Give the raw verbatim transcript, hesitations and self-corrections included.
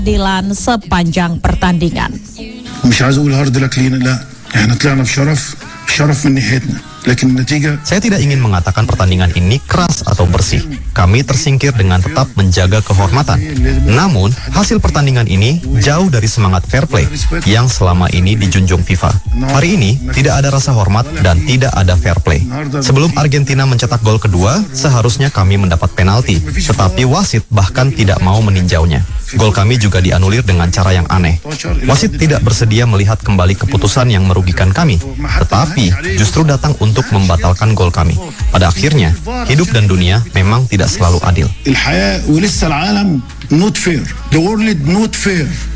Dilan sepanjang pertandingan. مش عايز اقول هارد لك لينا لا احنا طلعنا بشرف شرف من ناحيتنا لكن النتيجة. Saya tidak ingin mengatakan pertandingan ini keras atau bersih. Kami tersingkir dengan tetap menjaga kehormatan. Namun, hasil pertandingan ini jauh dari semangat fair play yang selama ini dijunjung FIFA. Hari ini tidak ada rasa hormat dan tidak ada fair play. Sebelum Argentina mencetak gol kedua, seharusnya kami mendapat penalti, tetapi wasit bahkan tidak mau meninjaunya. Gol kami juga dianulir dengan cara yang aneh. Wasit tidak bersedia melihat kembali keputusan yang merugikan kami, tetapi justru datang untuk membatalkan gol kami. Pada akhirnya, hidup dan dunia memang tidak selalu adil. الحياة ولسه العالم not fair. The world not fair.